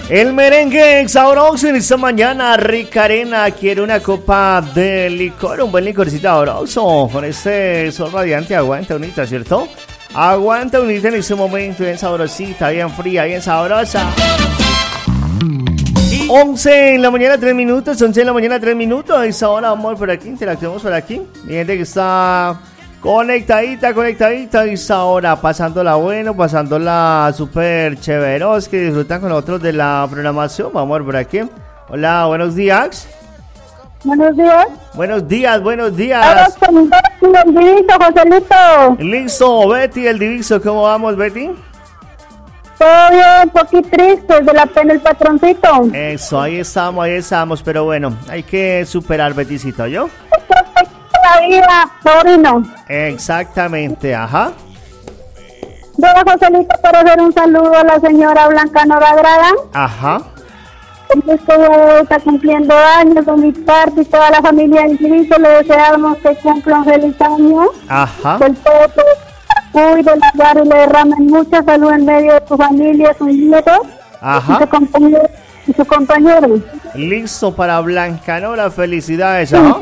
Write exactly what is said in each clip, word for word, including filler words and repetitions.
El merengue sabroso en esta mañana, rica arena, quiere una copa de licor, un buen licorcito sabroso, con este sol radiante, aguanta unita, ¿cierto? Aguanta unita en este momento, bien sabrosita, bien fría, bien sabrosa. once en la mañana, tres minutos, once en la mañana, tres minutos, a esta hora vamos por aquí, interactuamos por aquí, mi gente que está conectadita, conectadita, a esta hora, pasándola bueno, pasándola súper chéveros, que disfrutan con nosotros de la programación. Vamos a ver por aquí. Hola, buenos días. Buenos días. Buenos días, buenos días. Hola, con Betty, el Diviso, Joselito. Listo, Betty, el Diviso, ¿cómo vamos, Betty? Todo bien, un poquito triste, de la pena el patroncito. Eso, ahí estamos, ahí estamos, pero bueno, hay que superar, Bettycito, ¿yo? La vida, sobrino. Exactamente, ajá. Yo, Joselito, para hacer un saludo a la señora Blanca Noragrada. Ajá. Esto está cumpliendo años de mi parte y toda la familia del Diviso. Le deseamos que cumpla un feliz año. Ajá. Del todo, cuide, la guarde y le derramen mucha salud en medio de su familia, sus nietos. Ajá. Y su compañero. Y su compañero. Listo para Blanca Nora, felicidades, ¿no?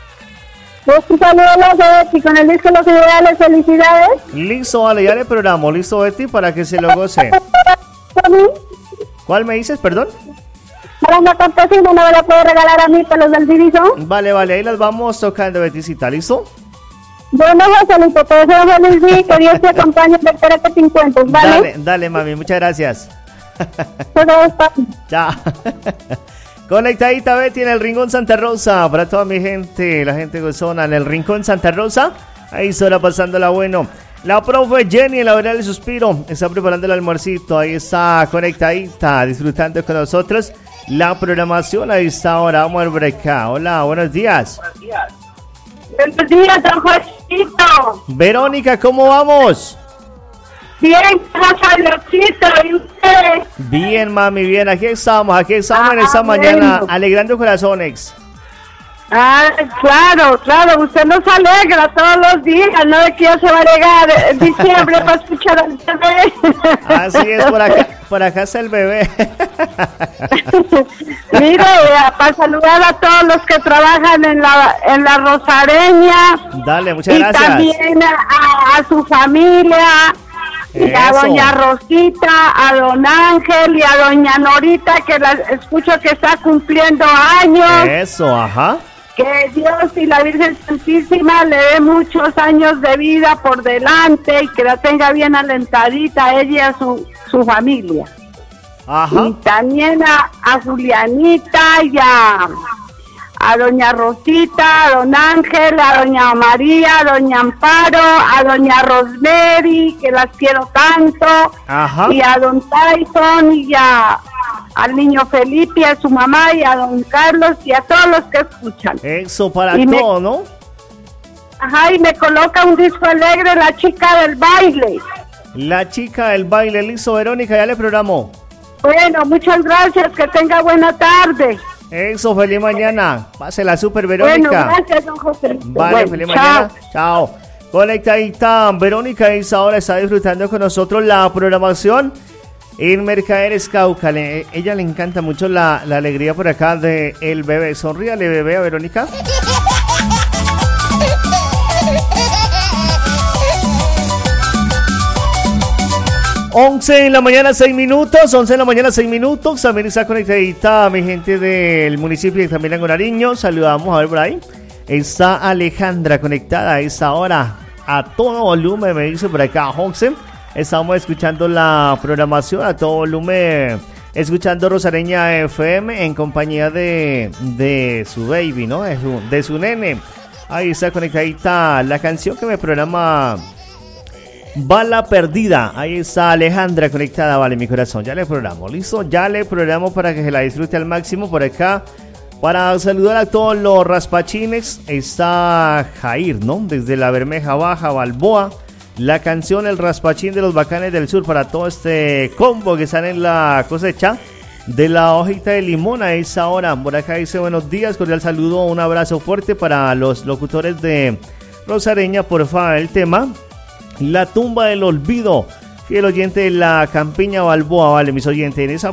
Un saludo a los Betty con el disco Los Ideales, felicidades. Listo, vale, ya le programo, listo, Betty, para que se lo goce. ¿Cuál me dices, perdón? Para una campesina, no me la puedo regalar a mí para los del Diviso. Vale, vale, ahí las vamos tocando, Bettycita, ¿listo? Bueno, Joselito, te deseo feliz día, que Dios te acompañe, te espera que te encuentres, ¿vale? Dale, dale, mami, muchas gracias. Chao. Conectadita Betty en el Rincón Santa Rosa, para toda mi gente, la gente gozona en el Rincón Santa Rosa, ahí sola pasándola bueno. La profe Jenny en la hora del suspiro está preparando el almuercito, ahí está conectadita, disfrutando con nosotros la programación a esta hora. Vamos a ver por acá. Hola, buenos días. Buenos días. Buenos días, don Josito. Verónica, ¿cómo vamos? Bien, Joselito, ¿y usted? Bien, mami, bien, aquí estamos, aquí estamos ah, en esta bueno. mañana, alegrando corazones. Ah, claro, claro, usted nos alegra todos los días, no de que ya se va a llegar en diciembre para escuchar al bebé. Así es, por acá, por acá está el bebé. Mire, para saludar a todos los que trabajan en la en la Rosareña. Dale, muchas y gracias. Y también a, a su familia. Y a doña Rosita, a don Ángel y a doña Norita, que la escucho que está cumpliendo años. Eso, ajá. Que Dios y la Virgen Santísima le dé muchos años de vida por delante y que la tenga bien alentadita a ella y a su, su familia. Ajá. Y también a, a Julianita y a, a doña Rosita, a don Ángel, a doña María, a doña Amparo, a doña Rosemary, que las quiero tanto. Ajá. Y a don Tyson y a... al niño Felipe, a su mamá y a don Carlos y a todos los que escuchan. Eso para y todo, me, ¿no? Ajá, y me coloca un disco alegre, La Chica del Baile. La Chica del Baile, listo, Verónica, ya le programó. Bueno, muchas gracias, que tenga buena tarde. Eso, feliz mañana. Pásela súper, Verónica. Bueno, gracias, don José. Vale, bueno, feliz chao. mañana. Chao. Conectadita, Verónica, y ahora está disfrutando con nosotros la programación en Mercaderes Cauca. Le, ella le encanta mucho la, la alegría por acá de el bebé. Sonríale, bebé, a Verónica. once en la mañana, seis minutos. once en la mañana, seis minutos. También está conectadita mi gente del municipio de también en Nariño. Saludamos a ver por ahí. Está Alejandra conectada a esta hora a todo volumen, me dice por acá once. Estamos escuchando la programación a todo volumen, escuchando Rosareña F M en compañía de, de su baby, ¿no? De su, de su nene. Ahí está conectadita la canción que me programa Bala Perdida. Ahí está Alejandra conectada, vale, mi corazón. Ya le programo, ¿listo? Ya le programo para que se la disfrute al máximo por acá. Para saludar a todos los raspachines está Jair, ¿no? Desde la Bermeja Baja, Balboa. La canción El Raspachín de los Bacanes del Sur para todo este combo que están en la cosecha de la hojita de limón a esa hora. Por acá dice buenos días, cordial saludo, un abrazo fuerte para los locutores de Rosareña. Por favor, el tema La Tumba del Olvido, fiel oyente de la Campiña Balboa, vale, mis oyentes, en esa